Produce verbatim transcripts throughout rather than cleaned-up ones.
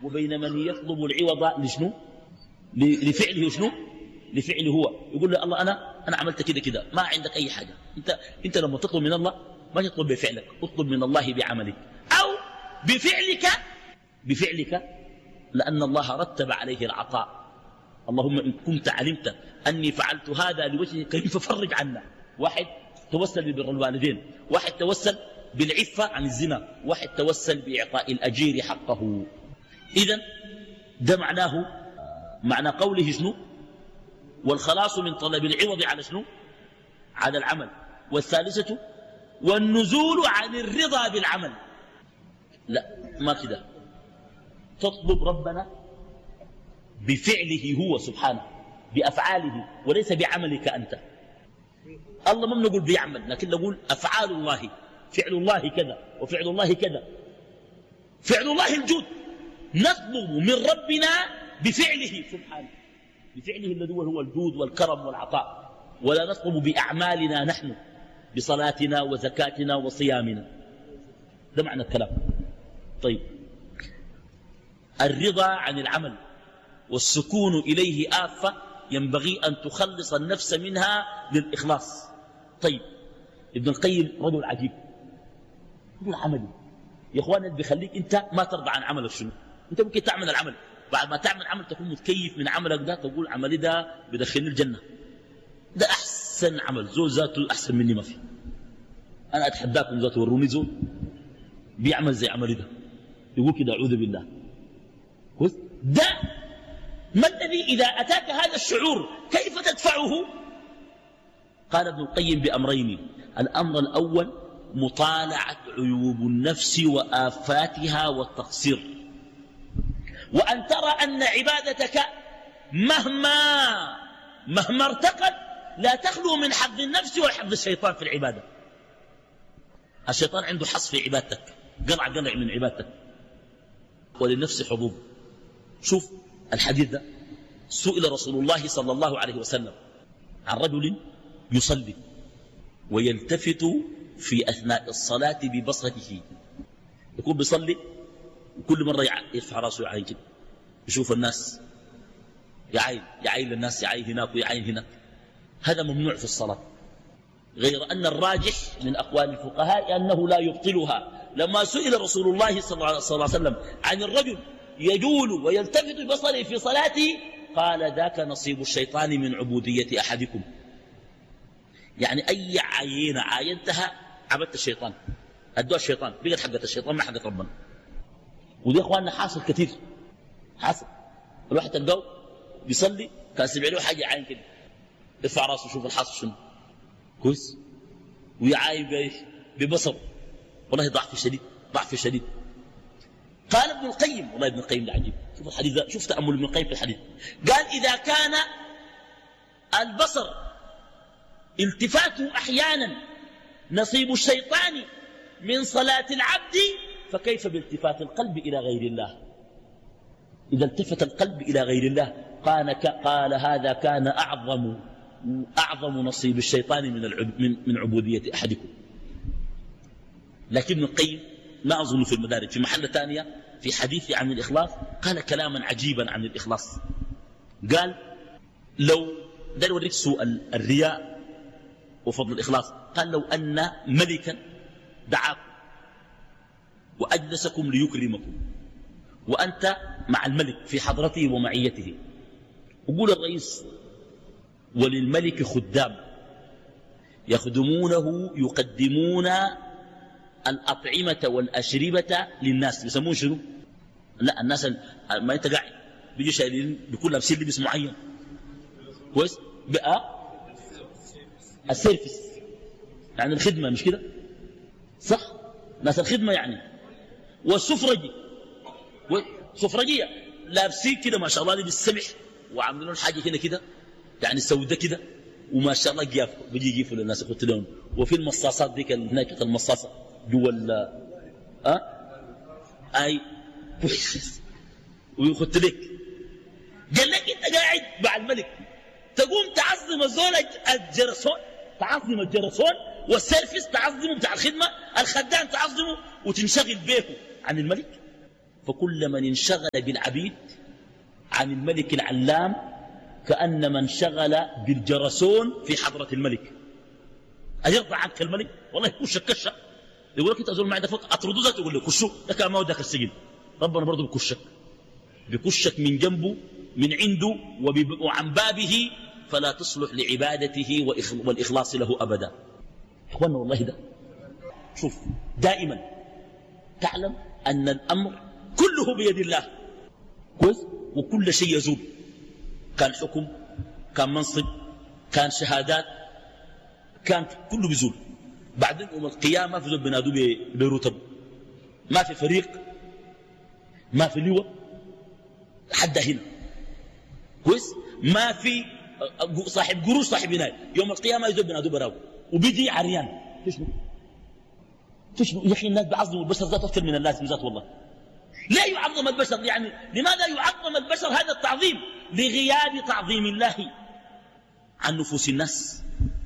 وبين من يطلب العوض لشنو؟ لفعله شنو؟ لفعله هو. يقول له الله أنا أنا عملت كده كده، ما عندك أي حاجة. أنت أنت لما تطلب من الله ما تطلب بفعلك، اطلب من الله بعملك أو بفعلك بفعلك لأن الله رتب عليه العطاء. اللهم إن كنت علمت أني فعلت هذا لوجهك الكريم ففرج عنا. واحد توسل ببر الوالدين، واحد توسل بالعفة عن الزنا، واحد توسل بإعطاء الأجير حقه. إذن ده معناه معنى قوله شنو؟ والخلاص من طلب العوض على شنو؟ على العمل. والثالثة والنزول عن الرضا بالعمل. لا ما كده، تطلب ربنا بفعله هو سبحانه، بأفعاله وليس بعملك أنت. الله ما بنقول بيعمل، لكن نقول أفعال الله، فعل الله كذا وفعل الله كذا. فعل الله الجود، نطلب من ربنا بفعله سبحانه، بفعله الذي هو الجود والكرم والعطاء، ولا نطلب بأعمالنا نحن بصلاتنا وزكاتنا وصيامنا. ده معنى الكلام. طيب الرضا عن العمل والسكون إليه آفة ينبغي أن تخلص النفس منها للإخلاص. طيب ابن القيم رجل عجيب، رجل عملي يا اخوان. اللي بيخليك انت ما ترضى عن عملك شنو؟ انت ممكن تعمل العمل، بعد ما تعمل عمل تكون متكيف من عملك ده، تقول عملي ده بدخلني الجنة، ده أحسن عمل، زول ذاته أحسن مني ما في. أنا أتحداكم ذاته وروني زول بيعمل زي عملي ده، يقول كده أعوذ بالله. ده ما الذي إذا أتاك هذا الشعور كيف تدفعه؟ قال ابن القيم بأمرين. الأمر الأول مطالعة عيوب النفس وآفاتها والتقصير، وأن ترى أن عبادتك مهما مهما ارتقت لا تخلو من حظ النفس وحظ الشيطان في العبادة. الشيطان عنده حظ في عبادتك، قلع قلع من عبادتك، وللنفس حظوظ. شوف الحديث ده، سئل رسول الله صلى الله عليه وسلم عن رجل يصلي ويلتفت في أثناء الصلاة ببصره. يكون بيصلي وكل مرة يرفع راسه يعين كده، يشوف الناس، يعين يعين الناس، يعين هناك ويعين هناك. هذا ممنوع في الصلاة، غير أن الراجح من أقوال الفقهاء أنه لا يبطلها. لما سئل رسول الله صلى الله عليه وسلم عن الرجل يجول ويلتفت ببصره في صلاته قال ذاك نصيب الشيطان من عبودية أحدكم. يعني أي عينة عاينتها عبدت الشيطان، أدوها الشيطان، بقت حقة الشيطان ما حقة ربنا. ودي أخواننا حاصل كثير، حاصل. الواحد تلقاه بيصلي كان سمع له حاجة عاين كده، يرفع راسه يشوف الحاصل شنو كويس، ويعاين بايش ببصر. والله ضعف شديد، ضعف شديد. قال ابن القيم، والله ابن القيم ده عجيب، شوف الحديث ده، شوف تأمل ابن القيم في الحديث. قال إذا كان البصر التفاته أحيانا نصيب الشيطان من صلاة العبد، فكيف بالتفات القلب إلى غير الله؟ إذا التفت القلب إلى غير الله قال, قال هذا كان أعظم أعظم نصيب الشيطان من, من, من عبودية أحدكم. لكن ابن القيم ما أظن في المدارج في محل ثانية في حديث عن الإخلاص قال كلاما عجيبا عن الإخلاص. قال لو ده يوريك سوء الرياء وفضل الإخلاص. قال لو أن ملكا دعاكم وأجلسكم ليكرمكم وأنت مع الملك في حضرته ومعيته، وقول الرئيس وللملك خدام يخدمونه يقدمون الأطعمة والأشربة للناس، يسمون شنو؟ لا الناس ما انت قاعد بيجي شايلين بكل لابسين لبس معين كويس بقى السيرفيس، يعني الخدمة مش كده صح؟ ناس الخدمة يعني. والسفرجي سفرجية لابسين كده ما شاء الله لبس سمح وعاملين حاجة هنا كده يعني السوداء كده وما شاء الله قياف بيجي يجيفوا للناس يخط لهم. وفي المصاصات ديك هناك المصاصة جوا ال أه؟ اي ويخط لك. قال لك انت قاعد مع الملك تقوم تعظم الزول الجرسون، تعظم الجرسون والسيرفيس تعظمه بتاع الخدمة، الخدام تعظمه وتنشغل به عن الملك. فكل من انشغل بالعبيد عن الملك العلام كأن من شغل بالجرسون في حضرة الملك. أيرضى عنك الملك؟ والله يكشك كشة. يقول لك انت أزول ما عندك فوق أطردو ذات يقول لك كشو لك ما ودك السجن. ربنا برضو بكشك بكشك من جنبه من عنده وعن بابه، فلا تصلح لعبادته والإخلاص له أبدا. إخوانا والله ده شوف دائما تعلم أن الأمر كله بيد الله كويس، وكل شيء يزول، كان حكم كان منصب كان شهادات كان كله بيزول. بعدين يوم القيامة في ذل بنادو بيرتب، ما في فريق ما في لواء حد هنا كويس، ما في صاحب قروش صاحب ناي. يوم القيامة يذل بنادو براو وبيجي عريان. تشنو تشنو يا أخي الناس بعظموا البشر ذات أكثر من اللازم ذات. والله لا يعظم البشر، يعني لماذا يعظم البشر هذا التعظيم؟ لغياب تعظيم الله عن نفوس الناس.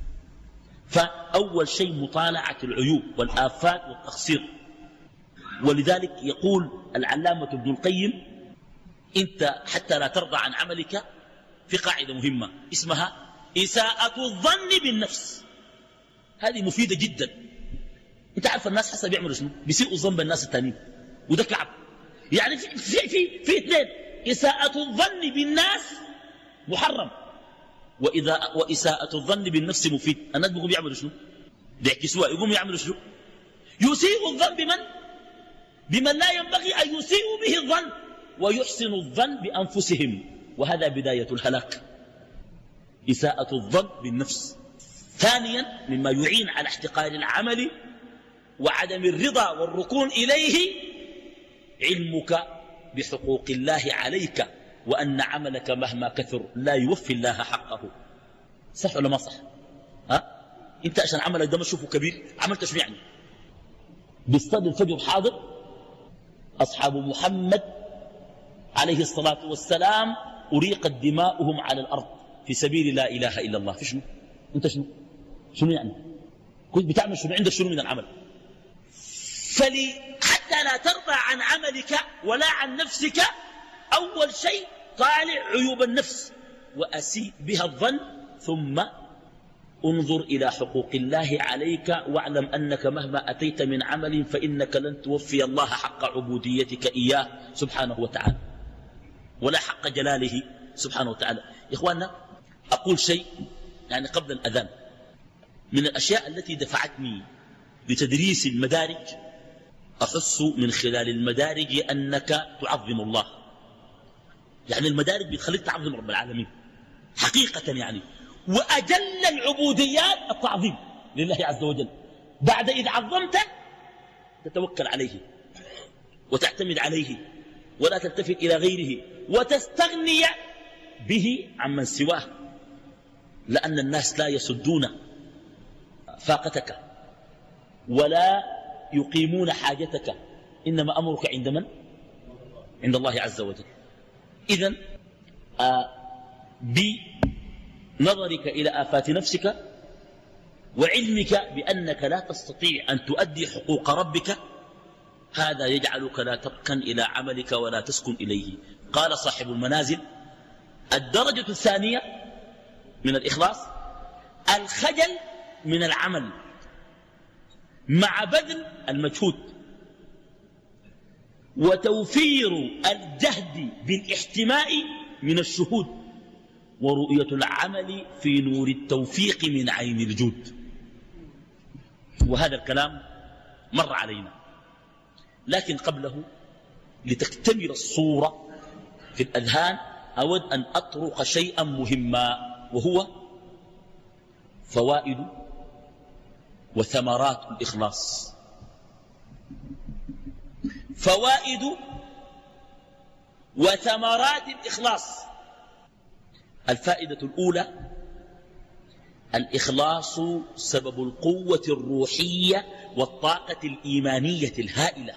فأول شيء مطالعة العيوب والآفات والتقصير. ولذلك يقول العلامة ابن القيم انت حتى لا ترضى عن عملك في قاعدة مهمة اسمها إساءة الظن بالنفس. هذه مفيدة جدا. انت عارف الناس حسب بيعملوا شنو؟ بيسيئوا الظن بالناس التانيين، وده كعب. يعني في في في, في اثنين، إساءة الظن بالناس محرم، وإذا وإساءة الظن بالنفس مفيد. الناس بيقوموا يعملوا شنو؟ بيعكسوها. يقوموا يعملوا شنو؟ يسيء الظن بمن؟ بمن لا ينبغي أن يسيئوا به الظن، ويحسن الظن بأنفسهم، وهذا بداية الهلاك. إساءة الظن بالنفس. ثانيا مما يعين على احتقار العمل وعدم الرضا والركون إليه علمك بحقوق الله عليك، وأن عملك مهما كثر لا يوفي الله حقه. صح ولا ما صح؟ ها؟ انت عشان عملك ده ما تشوفه كبير عملت شو يعني؟ بيصطاد الفجر حاضر أصحاب محمد عليه الصلاة والسلام أريقت دماؤهم على الأرض في سبيل لا إله إلا الله. في شنو؟ انت شنو؟ شنو يعني؟ كنت بتعمل شنو؟ عندك شنو من العمل؟ فلي حتى لا ترضى عن عملك ولا عن نفسك، أول شيء طالع عيوب النفس وأسيء بها الظن، ثم انظر إلى حقوق الله عليك، واعلم أنك مهما أتيت من عمل فإنك لن توفي الله حق عبوديتك إياه سبحانه وتعالى، ولا حق جلاله سبحانه وتعالى. إخواننا أقول شيء يعني قبل الأذان. من الأشياء التي دفعتني لتدريس المدارج، أحس من خلال المدارج أنك تعظم الله. يعني المدارج بتخليك تعظم رب العالمين حقيقة يعني. وأجل العبوديات التعظيم لله عز وجل. بعد إذ عظمت تتوكل عليه وتعتمد عليه ولا تلتفت إلى غيره وتستغني به عمن سواه، لأن الناس لا يسدون فاقتك ولا يقيمون حاجتك، إنما أمرك عند من؟ عند الله عز وجل. إذن آه بنظرك إلى آفات نفسك وعلمك بأنك لا تستطيع أن تؤدي حقوق ربك، هذا يجعلك لا تركن إلى عملك ولا تسكن إليه. قال صاحب المنازل: الدرجة الثانية من الإخلاص الخجل من العمل مع بذل المجهود وتوفير الجهد بالاحتماء من الشهود ورؤية العمل في نور التوفيق من عين الجود. وهذا الكلام مر علينا، لكن قبله لتكتمل الصورة في الأذهان أود أن أطرق شيئا مهما، وهو فوائد وثمرات الإخلاص. فوائد وثمرات الإخلاص. الفائدة الأولى: الإخلاص سبب القوة الروحية والطاقة الإيمانية الهائلة.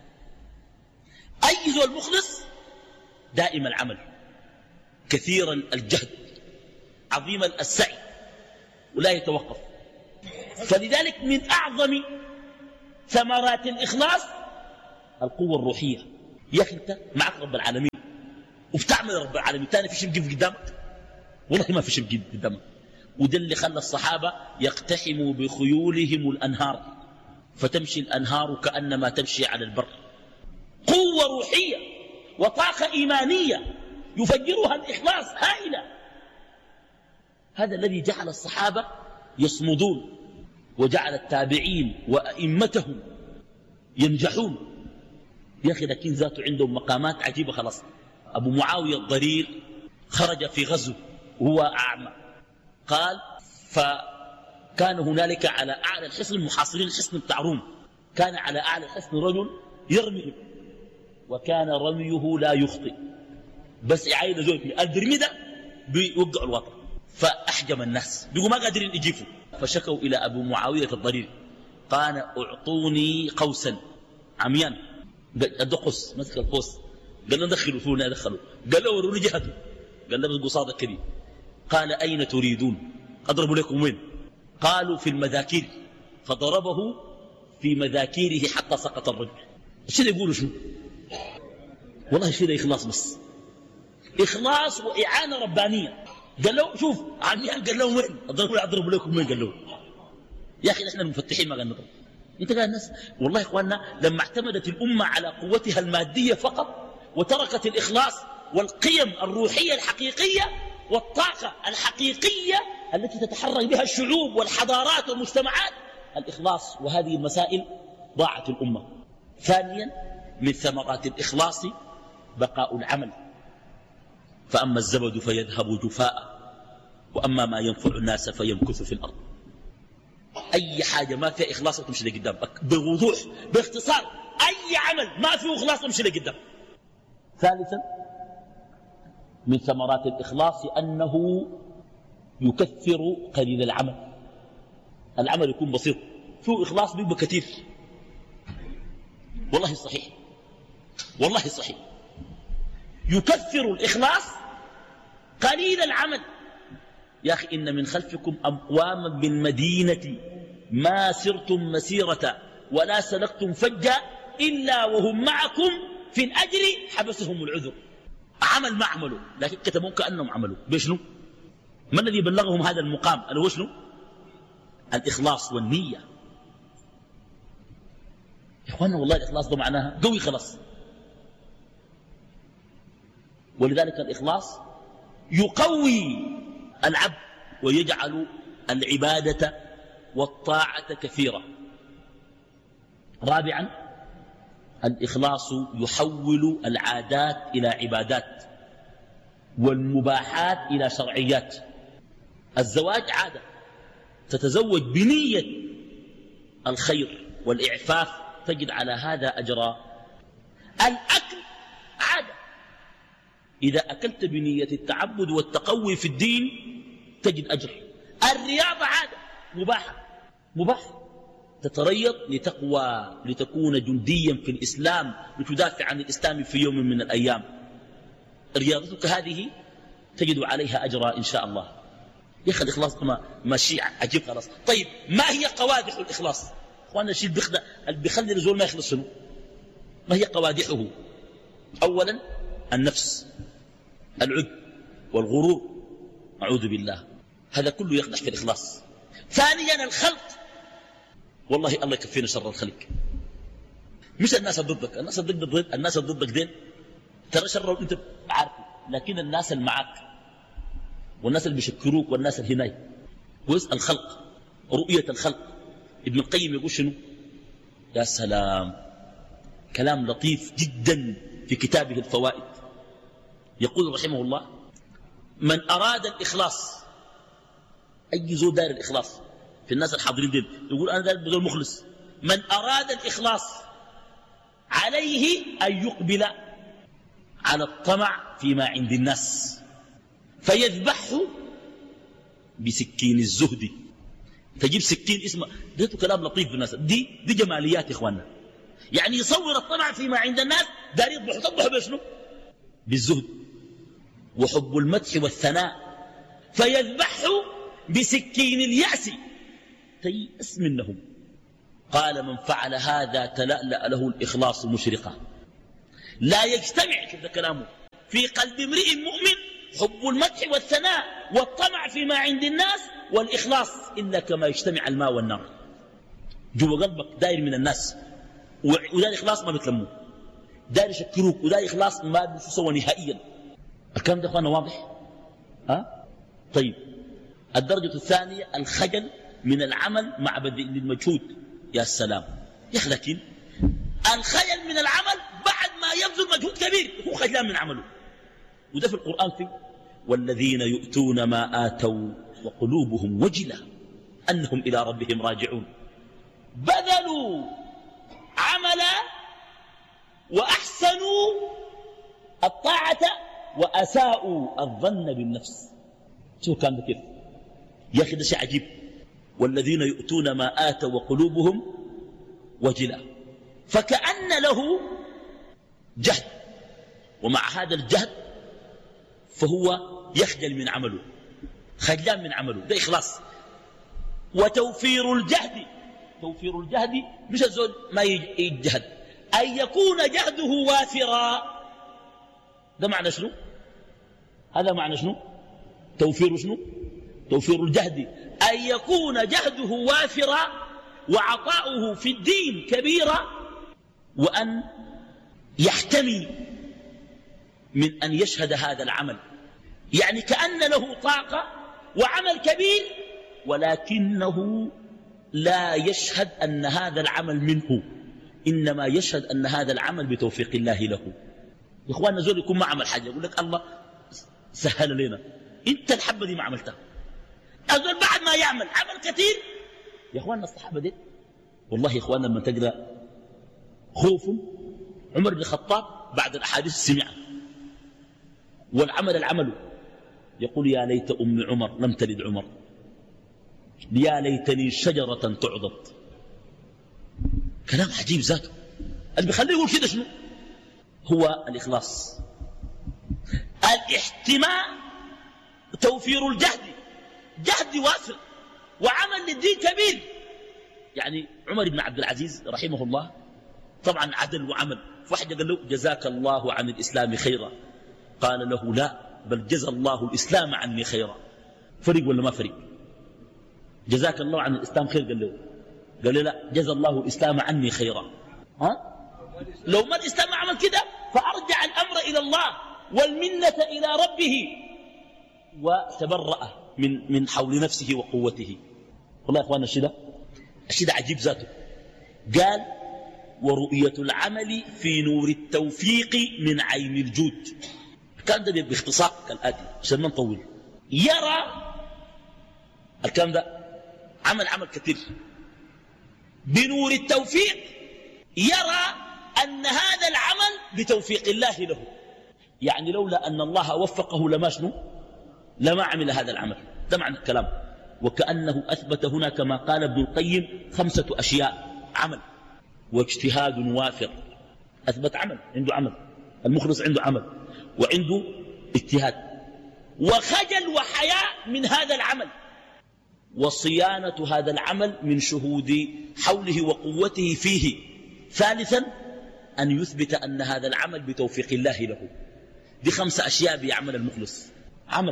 أيها المخلص دائم العمل، كثيرا الجهد، عظيم السعي، ولا يتوقف. فلذلك من أعظم ثمرات الإخلاص القوة الروحية. يا أخي أنت معك رب العالمين وبتعمل رب العالمين تاني في شيء بيقف قدامك؟ والله ما في شيء بيقف قدامك. وده اللي خلى الصحابة يقتحموا بخيولهم الأنهار، فتمشي الأنهار كأنما تمشي على البر. قوة روحية وطاقة إيمانية يفجرها الإخلاص هائلة. هذا الذي جعل الصحابة يصمدون، وجعل التابعين وأئمتهم ينجحون. يا أخي لكن ذاته عندهم مقامات عجيبة. خلاص أبو معاوية الضرير خرج في غزو وهو أعمى، قال فكان هنالك على أعلى الحصن محاصرين الحصن بتاع روم، كان على أعلى الحصن رجل يرمي، وكان رميه لا يخطئ، بس يعاين زوجته الدرمي ده بيوقع الوطن. فأحجم الناس بيقوا ما قادرين يجيبوا، فشكوا إلى أبو معاوية الضرير، قال اعطوني قوسا عميان، الدقص مسك القوس، قال له دخلوا فينا دخلوا، قال له وروني جهته، قال له بس قصادك كذي. قال أين تريدون؟ أضرب لكم وين؟ قالوا في المذاكير، فضربه في مذاكيره حتى سقط الرجل. الشيء ده يقولوا شنو؟ والله الشيء ده إخلاص، بس إخلاص وإعانة ربانية. قال له شوف عميان، قال لهم وين؟ أضرب أضرب لكم وين؟ قال له يا أخي نحن المفتحين ما قال نضرب. انت قال الناس والله يا اخواننا لما اعتمدت الأمة على قوتها المادية فقط وتركت الإخلاص والقيم الروحية الحقيقية والطاقة الحقيقية التي تتحرك بها الشعوب والحضارات والمجتمعات، الإخلاص وهذه المسائل، ضاعت الأمة. ثانيا من ثمرات الإخلاص بقاء العمل، فأما الزبد فيذهب جفاء وأما ما ينفع الناس فيمكث في الأرض. أي حاجة ما فيها إخلاص تمشي لقدام بوضوح باختصار. أي عمل ما فيه إخلاص تمشي لقدام. ثالثا من ثمرات الإخلاص أنه يكثر قليل العمل. العمل يكون بسيط فيه إخلاص بيبقى كثير. والله صحيح، والله صحيح، يكثر الإخلاص قليل العمل. يا أخي إن من خلفكم أقواما بالمدينة ما سرتم مسيرة ولا سلكتم فجا إلا وهم معكم في الأجر حبسهم العذر. عمل ما عملوا لكن كتبوا كأنهم عملوا. بشنو؟ ما الذي بلغهم هذا المقام؟ أنا هو شنو؟ الإخلاص والنية. يا إخوانا والله الإخلاص ده معناها قوي خلاص. ولذلك الإخلاص يقوي العبد ويجعل العبادة والطاعة كثيرة. رابعا الإخلاص يحول العادات إلى عبادات والمباحات إلى شرعيات. الزواج عادة، تتزوج بنية الخير والإعفاف تجد على هذا أجرا. الأكل عادة، إذا أكلت بنية التعبد والتقوي في الدين تجد أجر. الرياضة عادة مباحة، مباح تتريض لتقوى لتكون جنديا في الإسلام لتدافع عن الإسلام في يوم من الأيام. رياضتك هذه تجد عليها أجرا إن شاء الله. يا أخي الإخلاص ما ماشي عجيب خلاص. طيب ما هي قوادح الإخلاص؟ أخوانا الشيء اللي بيخلي الرجل ما يخلص شنو؟ ما هي قوادحه؟ أولا النفس، العجب والغرور، أعوذ بالله، هذا كله يقدح في الإخلاص. ثانيا الخلق، والله الله يكفينا شر الخلق. مش الناس ضدك، الناس ضدك الناس ضدك دين ترى شر انت عارفه، لكن الناس اللي معاك والناس اللي بيشكروك والناس اللي هناي ويسأل الخلق، رؤية الخلق. ابن القيم يقول شنو؟ يا سلام، كلام لطيف جدا في كتابه الفوائد. يقول رحمه الله: من أراد الإخلاص، أي زول دار الإخلاص في الناس الحاضرين دين يقول أنا دار بدون مخلص. من أراد الإخلاص عليه أن يقبل على الطمع فيما عند الناس فيذبحه بسكين الزهد. تجيب سكين اسمه ده كلام لطيف في الناس، دي دي جماليات يا إخواننا. يعني يصور الطمع فيما عند الناس، دار يذبحه. تذبحه بشنو؟ بالزهد وحب المدح والثناء. فيذبحه بسكين اليأس تيأس منهم. قال: من فعل هذا تلألأ له الإخلاص مشرقا. لا يجتمع كذا كلامه في قلب امرئ مؤمن حب المدح والثناء والطمع فيما عند الناس والإخلاص إلا كما يجتمع الماء والنار. جوا قلبك داير من الناس وداير إخلاص ما بتلموه، داير يشكروك وداير إخلاص ما بيسوى نهائيا. الكلام ده أخوانا واضح؟ ها؟ طيب الدرجة الثانية الخجل من العمل مع بدء للمجهود. يا سلام يا أخي، لكن الخجل من العمل بعد ما يبذل مجهود كبير هو خجلان من عمله. وده في القرآن فيه والذين يؤتون ما آتوا وقلوبهم وجلة أنهم إلى ربهم راجعون. بذلوا عملا وأحسنوا الطاعة وأساءوا الظن بالنفس. شو كان ده كيف يا أخي؟ ده شيء عجيب. والذين يؤتون ما آتوا وقلوبهم وجلة، فكأن له جهد، ومع هذا الجهد فهو يخجل من عمله، خجلان من عمله، ده إخلاص. وتوفير الجهد، توفير الجهد مش الزول ما يجهد، أن يكون جهده وافرا. ده معنى شنو؟ هذا معنى شنو؟ توفير شنو؟ توفير الجهد، أن يكون جهده وافرا وعطاؤه في الدين كبيرا، وأن يحتمي من أن يشهد هذا العمل. يعني كأن له طاقة وعمل كبير ولكنه لا يشهد أن هذا العمل منه، إنما يشهد أن هذا العمل بتوفيق الله له. يا إخواننا زول يكون ما عمل حاجة يقول لك الله سهل لنا، أنت الحبة دي ما عملتها. الزول بعد ما يعمل عمل كثير. يا إخواننا الصحابة دي والله يا إخواننا لما تقرأ خوف عمر بن الخطاب بعد الأحاديث السمعة والعمل العمل يقول يا ليت أم عمر لم تلد عمر، يا ليتني شجرة تعضد. كلام عجيب ذاته. اللي بيخليه يقول كده شنو؟ هو الإخلاص، الاحتماء، توفير الجهد، جهد واسع وعمل للدين كبير. يعني عمر بن عبد العزيز رحمه الله طبعا عدل وعمل. فواحد قال له جزاك الله عن الإسلام خيرا، قال له لا بل جزى الله الإسلام عني خيرا. فرق ولا ما فرق؟ جزاك الله عن الإسلام خير قال له، قال له لا جزى الله الإسلام عني خيرا. ها؟ لو ما الإسلام عمل كده فأرجع الأمر إلى الله والمنة إلى ربه وتبرأ من من حول نفسه وقوته. والله يا إخوانا الشيء الشيء عجيب ذاته. قال ورؤية العمل في نور التوفيق من عين الجود. كان ده باختصار كالآتي عشان ما نطول. يرى الكلام ده عمل عمل كثير بنور التوفيق، يرى أن هذا العمل بتوفيق الله له. يعني لولا أن الله وفقه لما شنو لما عمل هذا العمل. ده معنى الكلام. وكأنه أثبت هنا كما قال ابن القيم خمسة أشياء: عمل واجتهاد وافر. أثبت عمل، عنده عمل، المخلص عنده عمل وعنده اجتهاد، وخجل وحياء من هذا العمل، وصيانة هذا العمل من شهود حوله وقوته فيه. ثالثا أن يثبت أن هذا العمل بتوفيق الله له. دي خمسة أشياء بيعمل المخلص: عمل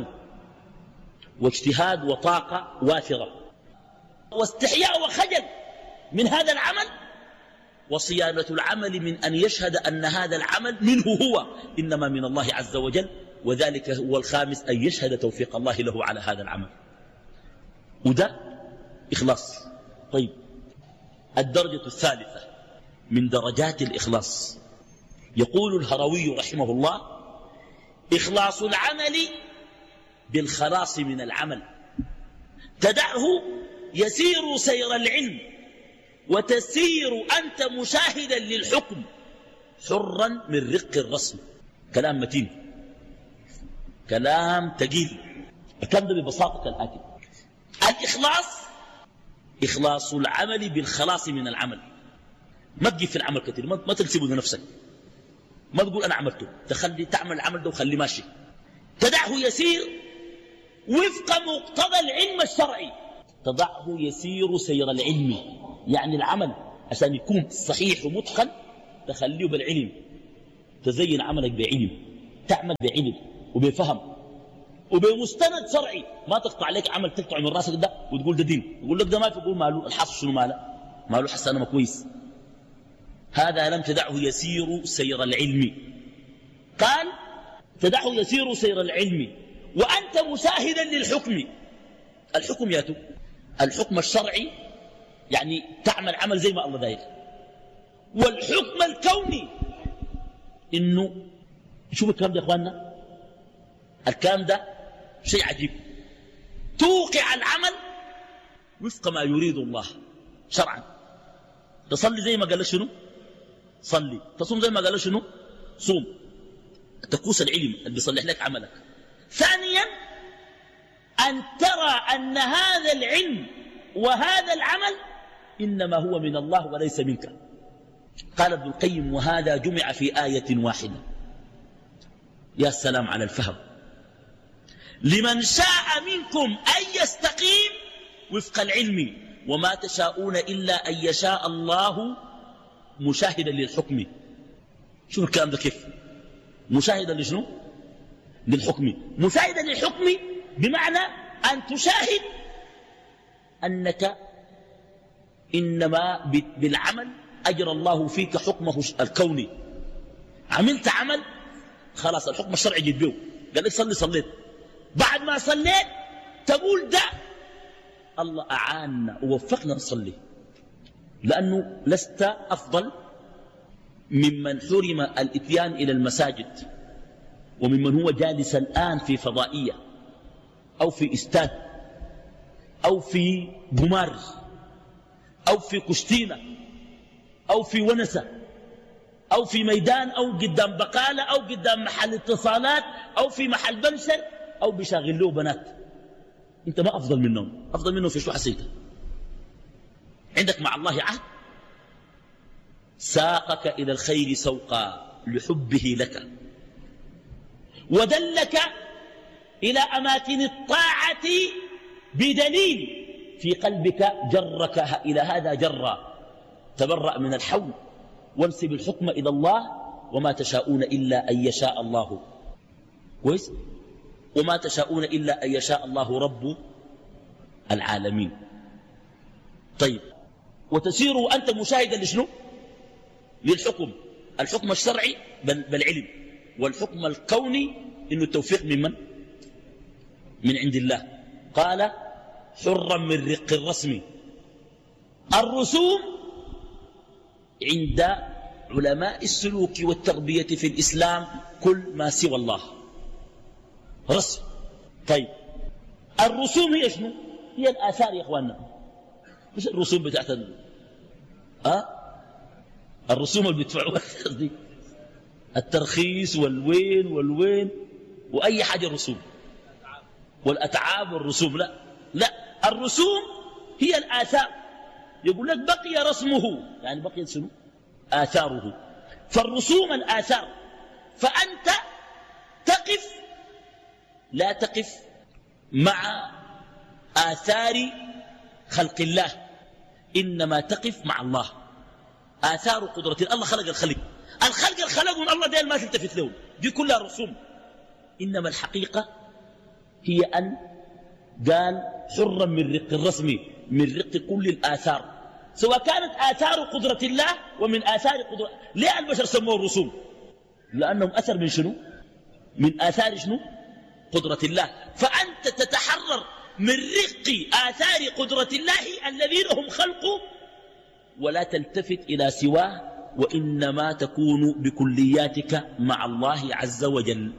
واجتهاد وطاقة وافرة واستحياء وخجل من هذا العمل، وصيانة العمل من أن يشهد أن هذا العمل منه هو إنما من الله عز وجل. وذلك هو الخامس، أن يشهد توفيق الله له على هذا العمل. وده إخلاص. طيب الدرجة الثالثة من درجات الإخلاص، يقول الهروي رحمه الله: إخلاص العمل بالخلاص من العمل، تدعه يسير سير العلم وتسير أنت مشاهدا للحكم حرا من رق الرسم. كلام متين، كلام تقيل. الكلام ده ببساطة كالآتي: الإخلاص إخلاص العمل بالخلاص من العمل. ما تجي في العمل كثير، ما تنسبه لنفسك، ما تقول أنا عملته، تخلي تعمل العمل ده وخلي ماشي. تدعه يسير وفق مقتضى العلم الشرعي. تضعه يسير سير العلم، يعني العمل عشان يكون صحيح ومتقن تخليه بالعلم، تزين عملك بعلم، تعمل بعلم وبفهم وبمستند شرعي، ما تقطع عليك عمل تقطع من راسك ده وتقول ده دين، يقول لك ده ما تقول ماله الحصر شنو ماله ماله حسن ما كويس. هذا لم تدعه يسير سير العلم. قال تدعه يسير سير العلم وأنت مشاهدا للحكم. الحكم ياتو الحكم الشرعي يعني تعمل عمل زي ما الله داير، والحكم الكوني إنه شوف الكلام ده يا إخواننا، الكلام ده شيء عجيب. توقع العمل وفق ما يريد الله شرعا. تصلي زي ما قال شنو صلي، تصوم زي ما قال شنو صوم، تكوس العلم اللي بيصلح لك عملك. ثانيا أن ترى أن هذا العلم وهذا العمل إنما هو من الله وليس منك. قال ابن القيم وهذا جمع في آية واحدة. يا سلام على الفهم. لمن شاء منكم أن يستقيم وفق العلم وما تشاءون إلا أن يشاء الله مشاهدا للحكم. شوف الكلام ده كيف مشاهدا لشنو للحكم. مشاهدا للحكم بمعنى أن تشاهد أنك إنما بالعمل أجرى الله فيك حكمه الكوني. عملت عمل خلاص الحكم الشرعي جيت به، قال لك صلي صليت، بعد ما صليت تقول ده الله أعاننا ووفقنا نصلي، لأنه لست أفضل ممن حرم الإتيان إلى المساجد وممن هو جالس الآن في فضائية أو في استاد أو في بمار أو في كشتينة أو في ونسة أو في ميدان أو قدام بقالة أو قدام محل اتصالات أو في محل بنشر أو بيشاغل له بنات. أنت ما أفضل منهم، أفضل منهم في شو حسيته؟ عندك مع الله عهد ساقك إلى الخير سوقا لحبه لك ودلك إلى أماكن الطاعة بدليل في قلبك جرك إلى هذا جرا. تبرأ من الحول وانسب الحكم إلى الله وما تشاءون إلا أن يشاء الله. كويس؟ وما تشاءون إلا أن يشاء الله رب العالمين. طيب وتسير أنت مشاهدا لشنو للحكم، الحكم الشرعي بالعلم، والحكم الكوني إنه التوفيق من من من عند الله. قال حرا من رق الرسم. الرسوم عند علماء السلوك والتربية في الإسلام كل ما سوى الله رسم. طيب الرسوم هي شنو؟ هي الآثار يا إخواننا، مش الرسوم بتاعت ال... أه؟ الرسوم اللي بيدفعوها قصدي الترخيص والوين والوين وأي حاجة رسوم والأتعاب والرسوم. لا لا الرسوم هي الآثار. يقول لك بقي رسمه يعني بقي شنو آثاره. فالرسوم الآثار. فأنت تقف لا تقف مع آثار خلق الله، إنما تقف مع الله. آثار قدرة الله خلق الخلق، الخلق الخلق من الله ديل ما تلتفت له، دي كلها رسوم. إنما الحقيقة هي أن قال حرا من رق الرسم، من رق كل الآثار، سواء كانت آثار قدرة الله ومن آثار قدرة. ليه البشر سموه الرسوم؟ لأنهم أثر من شنو؟ من آثار شنو؟ قدرة الله. فأنت تتحرر من رق آثار قدرة الله الذين هم خلقه ولا تلتفت إلى سواه، وإنما تكون بكلياتك مع الله عز وجل.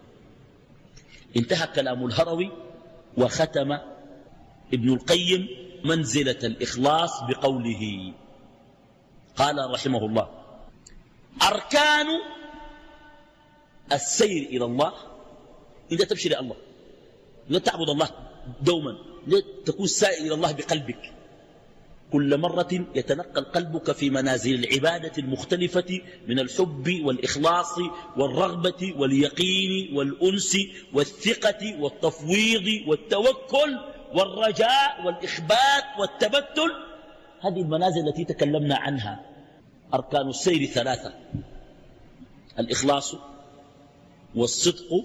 انتهى كلام الهروي وختم ابن القيم منزلة الإخلاص بقوله قال رحمه الله أركان السير إلى الله. إذا تمشي لله، إذا تعبد الله دوما، تكون سائر إلى الله بقلبك، كل مرة يتنقل قلبك في منازل العبادة المختلفة من الحب والإخلاص والرغبة واليقين والأنس والثقة والتفويض والتوكل والرجاء والإخبات والتبتل. هذه المنازل التي تكلمنا عنها. أركان السير ثلاثة: الإخلاص والصدق